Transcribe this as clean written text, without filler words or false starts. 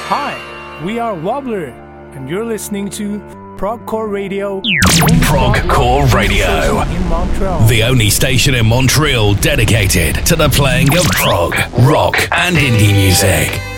Hi, we are Wobbler, and you're listening to Progcore Radio. Progcore Radio, in Montreal. the only station in Montreal dedicated to the playing of prog, rock, and indie music.